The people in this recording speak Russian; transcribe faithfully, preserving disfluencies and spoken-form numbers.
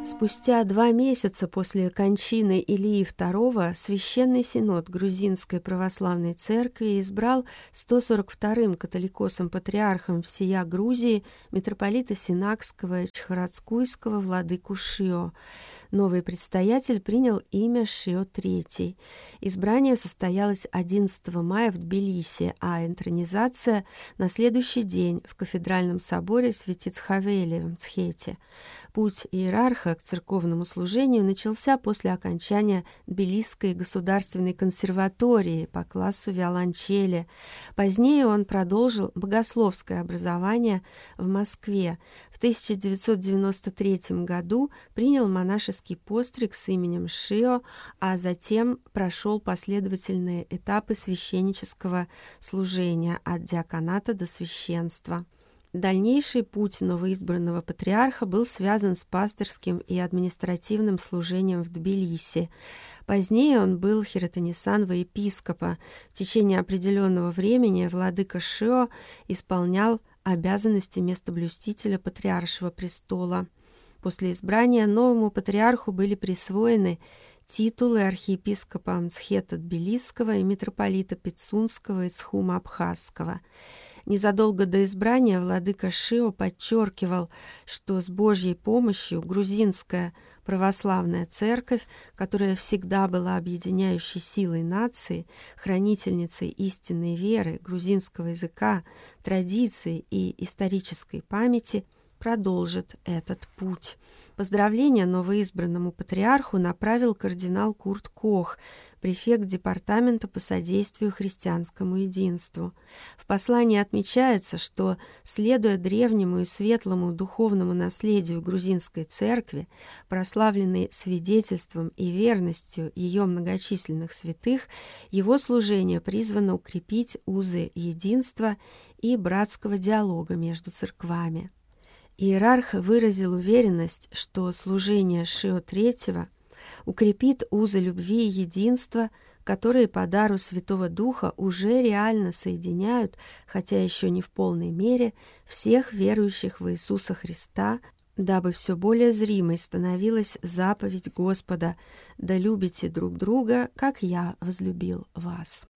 Спустя два месяца после кончины Илии второго Священный Синод Грузинской Православной Церкви избрал сто сорок вторым католикосом-патриархом всея Грузии митрополита Синакского и Чхарадскуйского владыку Шио. Новый предстоятель принял имя Шио третий. Избрание состоялось одиннадцатого мая в Тбилиси, а интронизация на следующий день в кафедральном соборе Святицхавели в Мцхете. Путь иерарха к церковному служению начался после окончания Тбилисской государственной консерватории по классу виолончели. Позднее он продолжил богословское образование в Москве. В тысяча девятьсот девяносто третьем году принял монашеский постриг с именем Шио, а затем прошел последовательные этапы священнического служения от диаконата до священства. Дальнейший путь новоизбранного патриарха был связан с пастырским и административным служением в Тбилиси. Позднее он был хиротониссан во епископа. В течение определенного времени владыка Шио исполнял обязанности местоблюстителя патриаршего престола. После избрания новому патриарху были присвоены титулы архиепископа Мцхета Тбилисского и митрополита Пицунского и Цхума-Абхазского. Незадолго до избрания владыка Шио подчеркивал, что с Божьей помощью грузинская православная церковь, которая всегда была объединяющей силой нации, хранительницей истинной веры, грузинского языка, традиций и исторической памяти, продолжит этот путь. Поздравления новоизбранному патриарху направил кардинал Курт Кох, префект департамента по содействию христианскому единству. В послании отмечается, что, следуя древнему и светлому духовному наследию грузинской церкви, прославленной свидетельством и верностью ее многочисленных святых, его служение призвано укрепить узы единства и братского диалога между церквами. Иерарх выразил уверенность, что служение Шио третьего укрепит узы любви и единства, которые по дару Святого Духа уже реально соединяют, хотя еще не в полной мере, всех верующих в Иисуса Христа, дабы все более зримой становилась заповедь Господа: «Да любите друг друга, как я возлюбил вас».